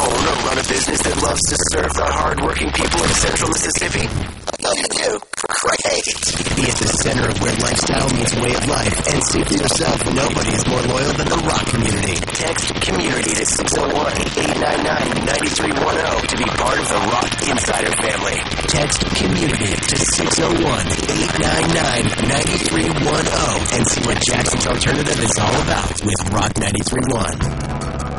own or run a business that loves to serve the hard-working people of Central Mississippi? You do? Great. Be at the center of where lifestyle meets way of life and see for yourself nobody is more loyal than the rock community. Text community to 601-899-9310 to be part of the Rock Insider family. Text community to 601-899-9310 and see what Jackson's Alternative is all about with Rock 93.1.